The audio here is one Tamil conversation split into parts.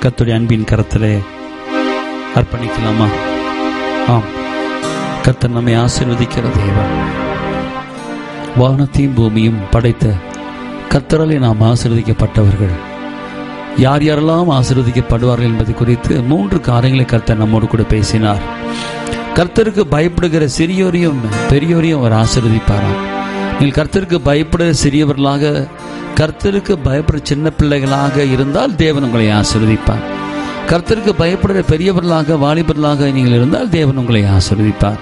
கர்த்தருடைய அன்பின் கரத்திலே அர்ப்பணிக்கலாமா? ஆம், கர்த்தர் நம்மை ஆசீர்வதிக்கிற தேவன். வானத்தையும் பூமியும் படைத்த கர்த்தராலே நாம் ஆசீர்வதிக்கப்பட்டவர்கள். யார் யாரெல்லாம் ஆசீர்வதிக்கப்படுவார்கள் என்பது குறித்து 3 காரியங்களை கர்த்தர் நம்மோடு கூட பேசினார். கர்த்தருக்கு பயப்படுகிற சிறியோரையும் பெரியோரையும் அவர் ஆசீர்வதிப்பாராம். நீங்கள் கர்த்தருக்கு பயப்படுகிற சிறியவர்களாக, கர்த்தருக்கு பயப்படுற சின்ன பிள்ளைகளாக இருந்தால் தேவன் உங்களை ஆசீர்வதிப்பார். கர்த்தருக்கு பயப்படுகிற பெரியவர்களாக, வாலிபர்களாக நீங்கள் இருந்தால் தேவன் உங்களை ஆசீர்வதிப்பார்.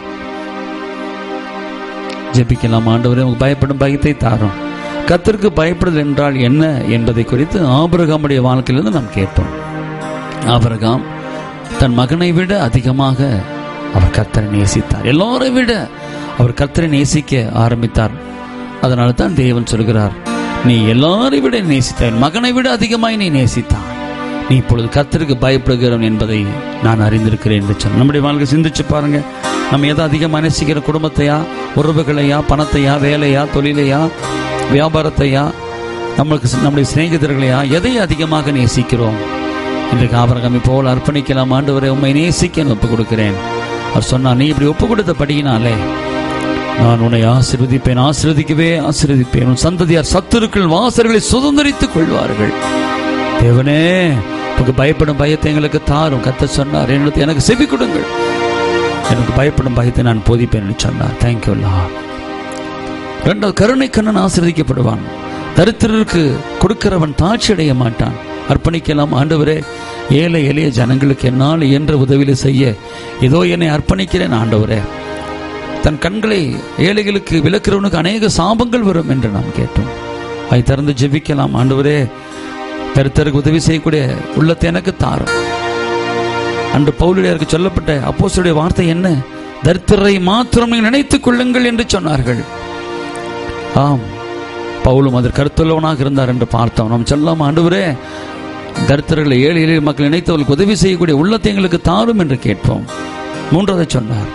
ஜெபிக்கலாம். ஆண்டவரே, உங்களுக்கு பயப்படும் பயத்தை தாரும். கர்த்தருக்கு பயப்படுதல் என்றால் என்ன என்பதை குறித்து ஆபிரகாமுடைய வாழ்க்கையிலிருந்து நாம் கேட்டோம். ஆபிரகாம் தன் மகனை விட அதிகமாக அவர் கர்த்தரை நேசித்தார். எல்லாரை விட அவர் கர்த்தரை நேசிக்க ஆரம்பித்தார். அதனால தான் தேவன் சொல்கிறார், நீ எல்லாரை விட நேசித்தாய், மகனை விட அதிகமாய் நீ நேசித்தாய், நீ இப்பொழுது கர்த்தருக்கு பயப்படுகிறவன் என்பதை நான் அறிந்திருக்கிறேன் என்று சொன்ன. நம்முடைய வாழ்க்கை சிந்திச்சு பாருங்க. நம்ம எதை அதிகமாக நேசிக்கிற? குடும்பத்தையா, உறவுகளையா, பணத்தையா, வேலையா, தொழிலையா, வியாபாரத்தையா, நம்முடைய சிநேகிதர்களையா, எதை அதிகமாக நேசிக்கிறோம்? இன்றைக்கு ஆபிரகாமை போல் அர்ப்பணிக்கலாம். ஆண்டவரே, உம்மை நேசிக்க ஒப்பு கொடுக்கிறேன். அவர் சொன்னார், நீ இப்படி ஒப்பு கொடுத்த படியினாலே நான் உன்னை ஆசீர்வதிப்பேன், ஆசீர்வதிக்கவே ஆசீர்வதிப்பேன். உன் சந்ததியார் சத்துருக்கள் வாசல்களை சுதந்திரித்துக் கொள்வார்கள். தேவனே, உனக்கு பயப்படும் பயத்தை எங்களுக்கு தாரும். கர்த்தர் சொன்னார், எனக்கு செவி கொடுங்கள், எனக்கு பயப்படும் பயத்தை நான் போதிப்பேன் என்று சொன்னார். Thank you Lord. 2வது, கருணை கண்ணன் ஆசீர்வதிக்கப்படுவான். தரித்திரருக்கு கொடுக்கிறவன் தாட்சி அடைய மாட்டான். அர்ப்பணிக்கலாம். ஆண்டவரே, ஏழை எளிய ஜனங்களுக்கு என்னால் இயன்ற உதவியை செய்ய ஏதோ என்னை அர்ப்பணிக்கிறேன். ஆண்டவரே, தன் கண்களை ஏழைகளுக்கு விலக்கிறவனுக்கு அநேக சாபங்கள் வரும் என்று நாம் கேட்டோம். அதை திறந்து ஜெபிக்கலாம். ஆண்டவரே, தரித்திரருக்கு உதவி செய்யக்கூடிய உள்ளத்தை எனக்கு தாரும். அன்று பவுலுடையருக்கு சொல்லப்பட்ட அப்போஸ்தலருடைய வார்த்தை என்ன? தரித்திரரை மாத்திரம் நீங்கள் நினைத்துக் கொள்ளுங்கள் என்று சொன்னார்கள். ஆம், பவுலும் அதற்கு கருத்துள்ளவனாக இருந்தார் என்று பார்த்தோம். நாம் சொல்லாம, ஆண்டவரே, தரித்திரர்களை, ஏழை எளிய மக்கள் நினைத்தவர்களுக்கு உதவி செய்யக்கூடிய உள்ளத்தை எங்களுக்கு தாரும் என்று கேட்போம். 3வது சொன்னார்,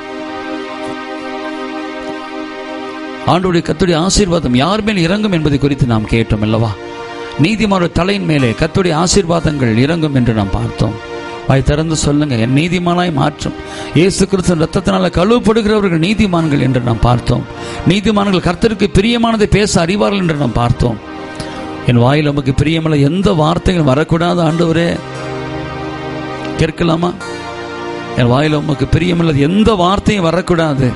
ஆண்டவருடைய கர்த்தருடைய ஆசீர்வாதம் யார் மேல் இறங்கும் என்பதை குறித்து நாம் கேட்டோம் அல்லவா? நீதிமானுடைய தலையின் மேலே கர்த்தருடைய ஆசீர்வாதங்கள் இறங்கும் என்று நாம் பார்த்தோம். வாய் திறந்து சொல்லுங்க, என் நீதிமானாய் மாற்றும். இயேசு கிறிஸ்துவின் இரத்தத்தினால கழுவப்படுகிறவர்கள் நீதிமான்கள் என்று நாம் பார்த்தோம். நீதிமான்கள் கர்த்தருக்கு பிரியமானதை பேச அறிவார்கள் என்று நாம் பார்த்தோம். என் வாயில் நமக்கு பிரியமல்ல எந்த வார்த்தைகள் வரக்கூடாது ஆண்டவரே, கேட்கலாமா? என் வாயில் உமக்கு பிரியமில்லது எந்த வார்த்தையும் வரக்கூடாது.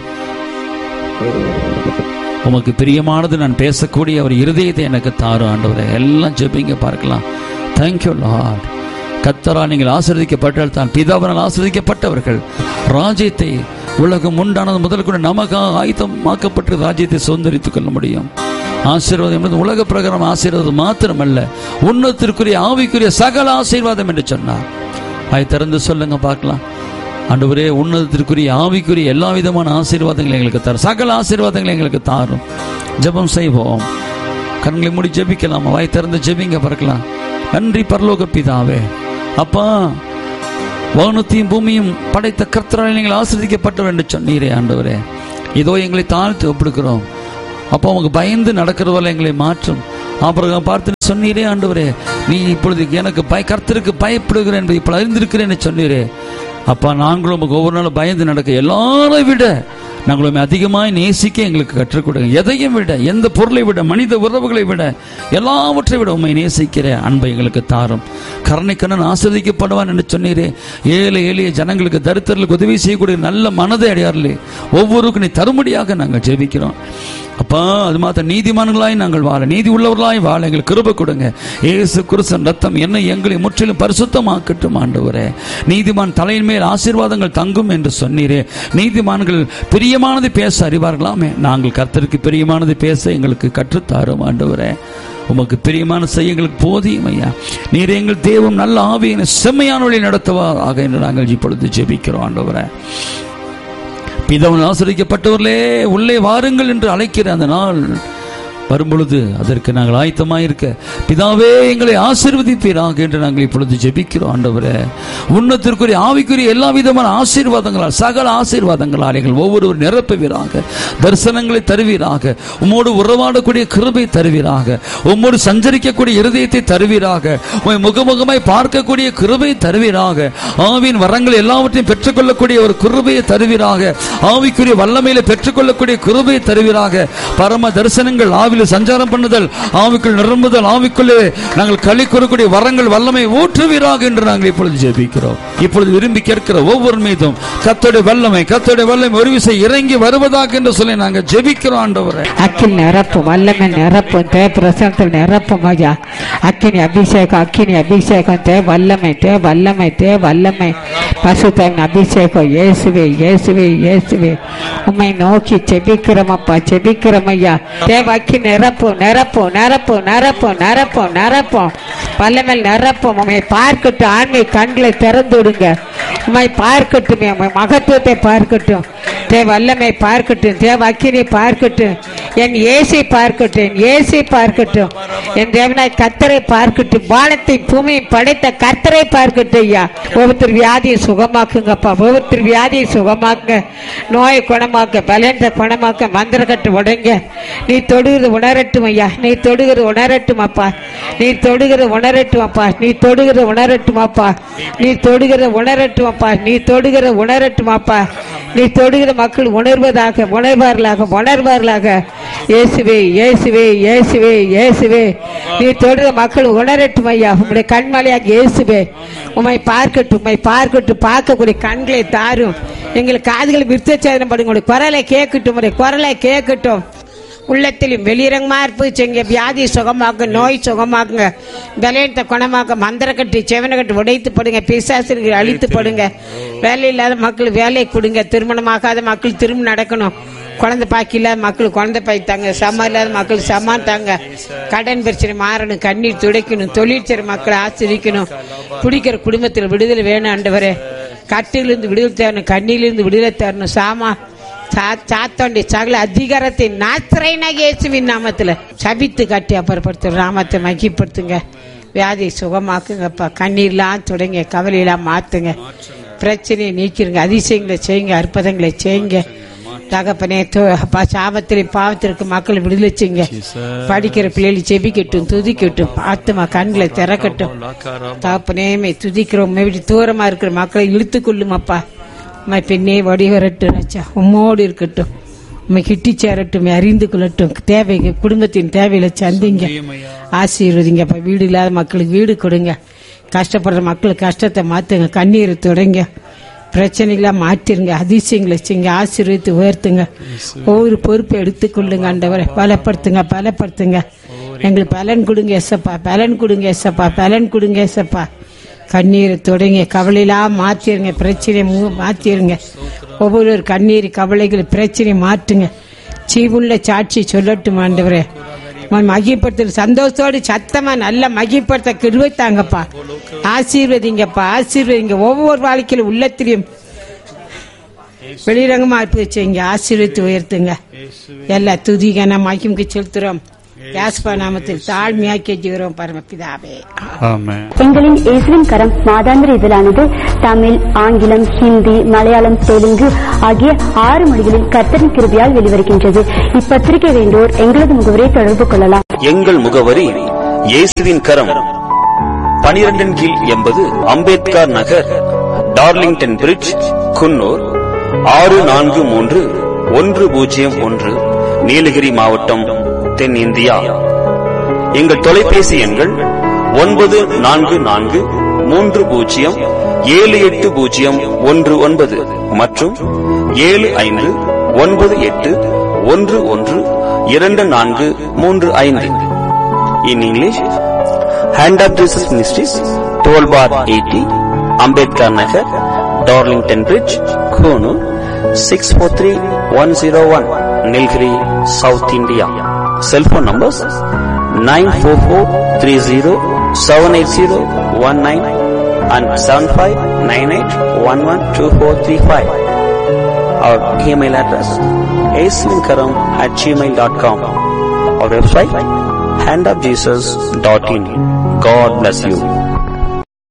உமக்கு பிரியமானது நான் பேசக்கூடிய ஒரு இருதயத்தை எனக்கு தாரும் ஆண்டவரே. எல்லாம் ஜெபிங்க, பார்க்கலாம். Thank you Lord. கர்த்தரா நீங்கள் ஆசீர்வதிக்கப்பட்டால் தான் பிதாவினால் ஆசீர்வதிக்கப்பட்டவர்கள் ராஜ்யத்தை, உலகம் உண்டானது முதல் கூட நமக்காக ஆயத்தமாக்கப்பட்டு ராஜ்யத்தை சுதந்திரித்துக் கொள்ள முடியும். ஆசீர்வாதம் என்பது உலக பிரகாரம் ஆசீர்வாதம் மாத்திரமல்ல, உன்னதத்திற்குரிய ஆவிக்குரிய சகல ஆசீர்வாதம் என்று சொன்னார். அதை திறந்து சொல்லுங்க, பார்க்கலாம். ஆண்டவரே, உன்னதத்திற்குரிய ஆவிக்குரிய எல்லா விதமான ஆசீர்வாதங்களை எங்களுக்கு தாரும், சகல ஆசீர்வாதங்களை எங்களுக்கு தாரும். ஜெபம் செய்வோம். கண்களை மூடி ஜெபிக்கலாமா? வாய் திறந்து ஜெபிங்க, பார்க்கலாம். நன்றி பரலோக பிதாவே, அப்பா, வானத்தையும் பூமியும் படைத்த கர்த்தரால் நீங்கள் ஆசீர்வதிக்கப்பட்டவர் என்று சொன்னீரே ஆண்டவரே. இதோ எங்களை தாழ்த்தி ஒப்புடுக்கிறோம். அப்பா, உங்க பயந்து நடக்கிறவரை எங்களை மாற்றும். ஆபிரகாம் பார்த்து சொன்னீரே ஆண்டவரே, நீ இப்பொழுது எனக்கு கர்த்தருக்கு பயப்படுகிறேன் என்பதை இப்பொழுது அறிந்திருக்கிறேன் சொன்னீரே. அப்பா, நாங்களும் உங்களுக்கு ஒவ்வொரு நாளும் பயந்து நடக்க எல்லாரை விட நாங்களும் அதிகமாய் நேசிக்க எங்களுக்கு கற்றுக் கொடுங்க. எதையும் விட, எந்த பொருளை விட, மனித உறவுகளை விட, எல்லாவற்றை விட உண்மை நேசிக்கிற அன்பை எங்களுக்கு தாரும். கருணைக்கண்ணன் ஆசீர்வதிக்கப்படுவான் என்று சொன்னீரே. ஏழை எளிய ஜனங்களுக்கு, தரித்திரர்களுக்கு உதவி செய்யக்கூடிய நல்ல மனதை அடையாளே ஒவ்வொருக்கும் நீ தரும்படியாக நாங்கள் ஜெபிக்கிறோம். அப்பா, அது மாத்திரம் நீதிமான்களாய் நாங்கள் வாழ, நீதி உள்ளவர்களாய் வாழ எங்களுக்கு கிருபை கொடுங்க. இயேசு கிறிஸ்துவின் ரத்தம் என்னை எங்களை முற்றிலும் பரிசுத்தமாக்கட்டும் ஆண்டவரே. நீதிமான் தலையின் மேல் ஆசீர்வாதங்கள் தங்கும் என்று சொன்னீரே. நீதிமான்கள் பிரியமானதை பேச அறிவார்களாமே. நாங்கள் கர்த்தருக்கு பிரியமானதை பேச எங்களுக்கு கற்றுத்தாரும் ஆண்டவரே. உமக்கு பிரியமான செய்ய எங்களுக்கு போதியும் ஐயா. நீர் எங்கள் தேவம் நல்ல ஆவியினை செம்மையான வழி நடத்துவாராக என்று நாங்கள் இப்பொழுது ஜெபிக்கிறோம் ஆண்டவரே. பிதாவினால் ஆசீர்வதிக்கப்பட்டவர்களே, உள்ளே வாருங்கள் என்று அழைக்கிற அந்த நாள் வரும்பொழுது அதற்கு நாங்கள் ஆயத்தமாயிருக்க பிதாவே எங்களை ஆசீர்வதிப்பீராக என்று நாங்கள் இப்பொழுது ஜெபிக்கிறோம். ஆண்டவரே, உன்னத்திற்குரிய ஆவிக்குரிய எல்லா விதமான ஆசீர்வாதங்களால், சகல ஆசீர்வாதங்களால் எங்கள் ஒவ்வொருவர் நிரப்புவீராக. தரிசனங்களை தருவீராக. உம்மோடு உறவாடக்கூடிய கிருபை தருவீராக. உம்மோடு சஞ்சரிக்கக்கூடிய இருதயத்தை தருவீராக. உம்மை முகமுகமாய் பார்க்கக்கூடிய கிருபை தருவீராக. ஆவியின் வரங்கள் எல்லாவற்றையும் பெற்றுக்கொள்ளக்கூடிய ஒரு கிருபையை தருவீராக. ஆவிக்குரிய வல்லமையில பெற்றுக்கொள்ளக்கூடிய கிருபையை தருவீராக. பரம தரிசனங்கள், ஆவியில் சஞ்சாரம் பண்ணுதல், ஆவிக்குள் நிரம்புதல், ஆவிக்குள்ளே நாங்கள் களி கூறக்கூடிய வரங்கள் வல்லமை ஊற்றுவீராக என்று நாங்கள் இப்பொழுது ஜெபிக்கிறோம். இப்பொழுது விரும்பி கேட்கிற ஒவ்வொரு மீதும் கர்த்தருடைய வல்லமை ஒரு விசை இறங்கி வருவதாக என்று சொல்லி நாங்கள் ஜெபிக்கிறோம். ஆண்டவரே, அக்கினி நிரப்பும், வல்லமை நிரப்பும், தேவ பிரசன்னத்தில் நிரப்பும் ஐயா. அக்கினி அபிஷேகம், தேவ வல்லமை பசுத்தாவின் அபிஷேகம். இயேசுவே இயேசுவே இயேசுவே உம்மை நோக்கி ஜெபிக்கிறோம் அப்பா, ஜெபிக்கிறோம் ஐயா. தேவ அக்கினி நிரப்பும் வல்லமை நிரப்பும். உம்மை பார்க்கட்டும், ஆண்மை கண்களை திறந்து விடுங்க. உம்மை பார்க்கட்டும், உம்மை மகத்துவத்தை பார்க்கட்டும், தேவ வல்லமை பார்க்கட்டும், தேவ அக்கினி பார்க்கட்டும், என் இயேசை பார்க்கட்டும், என் தேவனாய் கர்த்தரை பார்க்கட்டும், வானத்தை பூமியை படைத்த கர்த்தரை பார்க்கட்டும் ஐயா. ஒவ்வொருத்தர் வியாதியை சுகமாக்குங்கப்பா, ஒவ்வொருத்தர் வியாதியை சுகமாக்குங்க, நோயை குணமாக்க, பலத்தை குணமாக்க, மந்திரக்கட்டு உடைங்க. நீ தொடுகிறது உணரட்டும் ஐயா, நீ தொடுகிறது உணரட்டும் அப்பா, நீ தொடுகிறது உணரட்டும் அப்பா, நீ தொடுகிறது உணரட்டும் அப்பா, நீ தொடுகிற உணரட்டும் அப்பா, நீ தொடுகிற உணரட்டும் அப்பா, நீ தொடுகிற மக்கள் உணர்வார்களாக. இயேசுவே இயேசுவே இயேசுவே இயேசுவே நீ தொடுகிற மக்கள் உணரட்டும் ஐயா. உம்முடைய கண்மலையாக இயேசுவே உம்மை பார்க்கட்டும், பார்க்கக்கூடிய கண்களை தாரும். எங்களுக்கு காதுகளை விருத்தச்சேதனம் பண்ணுங்க, உடைய குரலை கேட்கட்டும். உள்ளத்திலும் வெளியிறங்கமா இருப்பிச்சுங்க. வியாதி சுகமாக்கு, நோய் சுகமாக்குங்க, பலத்தை குணமாக்க, மந்திரக்கட்டு செவனக்கட்டு உடைத்து படுங்க, பிசாசுகளை அழித்து படுங்க. வேலை இல்லாத மக்கள் வேலை கொடுங்க, திருமணமாகாத மக்கள் திருமணம் நடக்கணும், குழந்தை பாக்கி இல்லாத மக்கள் குழந்தை பாய்த்தாங்க, சமம் இல்லாத மக்கள் சமாத்தாங்க, கடன் பிரச்சனை மாறணும், கண்ணீர் துடைக்கணும், தொழிற்சர மக்களை ஆசிரிக்கணும், குடிக்கிற குடும்பத்தில் விடுதலை வேணும் ஆண்டவரே. கட்டிலிருந்து விடுதலை தரணும், கண்ணிலிருந்து விடுதலை தரணும். சாத்தாண்டி சகல அதிகாரத்தை நாசரேனாகிய இயேசுவின் நாமத்துல சபித்து கட்டி அப்புறப்படுத்த நாமத்தை மகிப்படுத்துங்க. வியாதியை சுகமாக்குங்கப்பா, கண்ணீர்லாம் தொடங்க, கவலையெல்லாம் மாத்துங்க, பிரச்சனையை நீக்கிருங்க, அதிசயங்களை செய்யுங்க, அற்புதங்களை செய்யுங்க. தகப்பனே, சாபத்திலே பாவத்திற்கு மக்கள் விடுதலை செய்யுங்க. படிக்கிற பிள்ளைகளை செபிக்கட்டும், துதிக்கட்டும், ஆத்துமா கண்களை திறக்கட்டும். தகப்பனே, துதிக்கிறோம், தூரமா இருக்கிற மக்களை இழுத்து கொள்ளும் அப்பா. உம்மை பெண்ணே வடிவரட்டும், உம்மோடு இருக்கட்டும், உண்மை கிட்டி சேரட்டும், அறிந்து கொள்ளட்டும். தேவைங்க, குடும்பத்தின் தேவையில சந்திங்க, ஆசீர்வதிங்க. வீடு இல்லாத மக்களுக்கு வீடு கொடுங்க, கஷ்டப்படுற மக்களுக்கு கஷ்டத்தை மாத்துங்க, கண்ணீரை தொடங்க, பிரச்சனைகளாம் மாற்றிருங்க, அதிசயங்களை செய்யுங்க, ஆசீர்வதித்து உயர்த்துங்க. ஒவ்வொரு பொறுப்பை எடுத்துக்கொள்ளுங்க ஆண்டவரை, பலப்படுத்துங்க. எங்களுக்கு பலன் கொடுங்க ஏசப்பா. கண்ணீரை தொடங்க, கவலையெல்லாம் மாற்றிருங்க, பிரச்சனை மாற்றிருங்க. ஒவ்வொரு கண்ணீர், கவலைகள், பிரச்சனை மாற்றுங்க. ஜீவுள்ள சாட்சி சொல்லட்டும் ஆண்டவரே. மகிப்படுத்த சந்தோஷத்தோடு சத்தமா நல்ல மகிப்படுத்த கிருபை தாங்கப்பா. ஆசீர்வதிங்கப்பா, ஒவ்வொரு வாழ்க்கையில உள்ளத்திலையும் வெளிரங்கமா இருப்பிங்க, ஆசீர்வதித்து உயர்த்துங்க. எல்லா துதிகன மகிமுக்கு செலுத்துறோம். நாமத்தில் தாழ்மையாக கேட்கிறோம் பரமபிதாவே, ஆமென். எங்களின் இயேசுவின் கரம் மாதாந்திர இதழானது தமிழ், ஆங்கிலம், ஹிந்தி, மலையாளம், தெலுங்கு ஆகிய 6 மொழிகளில் கர்த்தரின் கிருபையால் வெளிவருகின்றது. இப்பத்திரிகை வேண்டோர் எங்களது முகவரியை தொடர்பு கொள்ளலாம். எங்கள் முகவரி இயேசுவின் கரம், 12 கீழ் 80 அம்பேத்கர் நகர், டார்லிங்டன் பிரிட்ஜ், குன்னூர் 643101, நீலகிரி மாவட்டம், தென்னிந்தியா. எங்கள் தொலைபேசி எண்கள் 9443078019 மற்றும் 7598112435. In English, Hand of Jesus Ministries, 12/80 Ambedkar Nagar, Darlington Bridge, Konoor 643101, Nilgiri, South India. Cell phone numbers 944307801 and 7598112435. Our email address aswinkaram@gmail.com. Our website handofjesus.in. God bless you.